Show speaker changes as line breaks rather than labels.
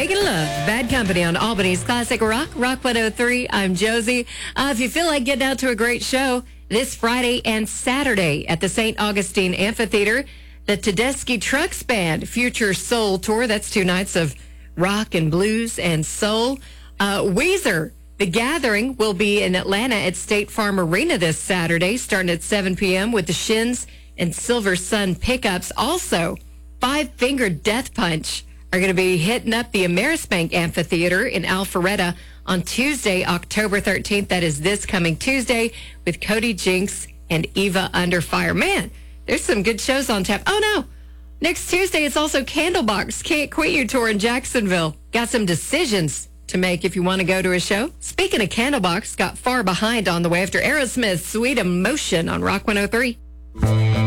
Making Love, Bad Company on Albany's Classic Rock, Rock 103. I'm Josie. If you feel like getting out to a great show this Friday and Saturday at the St. Augustine Amphitheater, the Tedeschi Trucks Band Future Soul Tour. That's 2 nights of rock and blues and soul. Weezer, The Gathering, will be in Atlanta at State Farm Arena this Saturday, starting at 7 p.m. with the Shins and Silver Sun Pickups. Also, Five Finger Death Punch are going to be hitting up the Amerisbank Amphitheater in Alpharetta on Tuesday, October 13th. That is this coming Tuesday with Cody Jinks and Eva Underfire. Man, there's some good shows on tap. Oh, no. Next Tuesday, it's also Candlebox Can't Quit You Tour in Jacksonville. Got some decisions to make if you want to go to a show. Speaking of Candlebox, got Far Behind on the way after Aerosmith's Sweet Emotion on Rock 103.